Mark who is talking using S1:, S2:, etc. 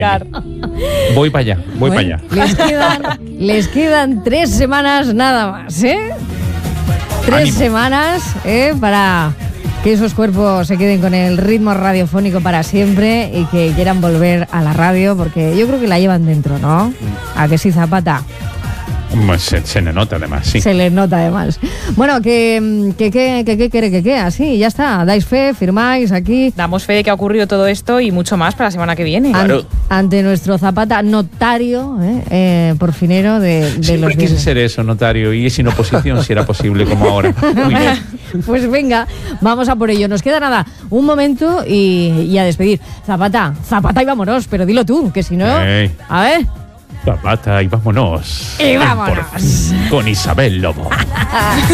S1: Voy para allá, voy para allá.
S2: Les quedan 3 semanas nada más, ¿eh? 3
S1: Ánimo.
S2: semanas, para que esos cuerpos se queden con el ritmo radiofónico para siempre y que quieran volver a la radio, porque yo creo que la llevan dentro, ¿no? ¿A que sí, Zapata?
S1: Pues se le nota además, sí.
S2: Se les nota además. Bueno, ¿qué quiere que quede? Así, ya está. Dais fe, firmáis aquí.
S3: Damos fe de que ha ocurrido todo esto y mucho más para la semana que viene.
S1: Claro.
S2: Ante nuestro Zapata notario, porfinero de
S1: Siempre
S2: los
S1: quise
S2: viernes.
S1: ser eso, notario, y sin oposición si era posible, como ahora. Muy bien.
S2: Pues venga, vamos a por ello. Nos queda nada, un momento y a despedir. Zapata y vámonos, pero dilo tú, que si no...
S1: Ey.
S2: A ver...
S1: Zapata y vámonos.
S2: Y vámonos.
S1: Con Isabel Lobo.